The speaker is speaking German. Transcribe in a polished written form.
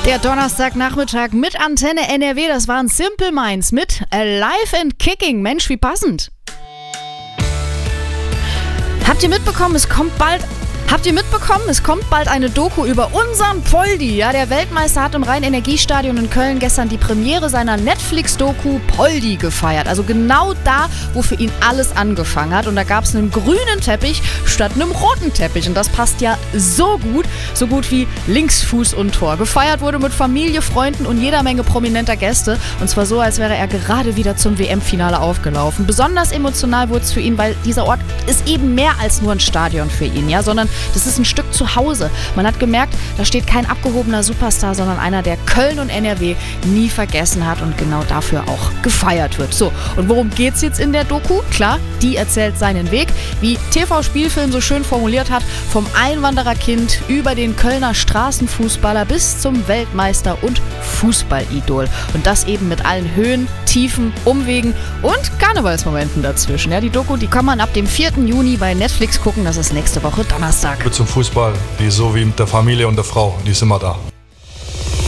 Der Donnerstagnachmittag mit Antenne NRW, das waren Simple Minds mit Alive and Kicking. Mensch, wie passend. Habt ihr mitbekommen, es kommt bald eine Doku über unseren Poldi. Ja, der Weltmeister hat im Rhein-Energiestadion in Köln gestern die Premiere seiner Netflix-Doku Poldi gefeiert. Also genau da, wo für ihn alles angefangen hat. Und da gab es einen grünen Teppich statt einem roten Teppich. Und das passt ja so gut wie Linksfuß und Tor. Gefeiert wurde mit Familie, Freunden und jeder Menge prominenter Gäste. Und zwar so, als wäre er gerade wieder zum WM-Finale aufgelaufen. Besonders emotional wurde es für ihn, weil dieser Ort ist eben mehr als nur ein Stadion für ihn, ja, sondern das ist ein Stück zu Hause. Man hat gemerkt, da steht kein abgehobener Superstar, sondern einer, der Köln und NRW nie vergessen hat und genau dafür auch gefeiert wird. So, und worum geht's jetzt in der Doku? Klar, die erzählt seinen Weg, wie TV-Spielfilm so schön formuliert hat, vom Einwandererkind über den Kölner Straßenfußballer bis zum Weltmeister und Fußballidol. Und das eben mit allen Höhen, Tiefen, Umwegen und Karnevalsmomenten dazwischen. Ja, die Doku, die kann man ab dem 4. Juni bei Netflix gucken. Das ist nächste Woche Donnerstag. Zum Fußball, die so wie mit der Familie und der Frau, die sind immer da.